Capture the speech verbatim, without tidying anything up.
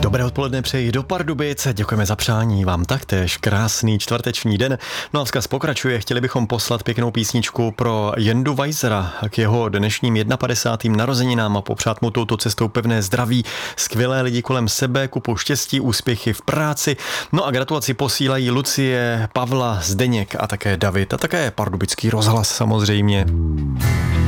Dobré odpoledne přeji do Pardubic, děkujeme za přání, vám taktéž krásný čtvrteční den. No a vzkaz pokračuje, chtěli bychom poslat pěknou písničku pro Jendu Weisera k jeho dnešním padesátým narozeninám a popřát mu touto cestou pevné zdraví, skvělé lidi kolem sebe, kupu štěstí, úspěchy v práci. No a gratulaci posílají Lucie, Pavla, Zdeněk a také David a také Pardubický rozhlas samozřejmě.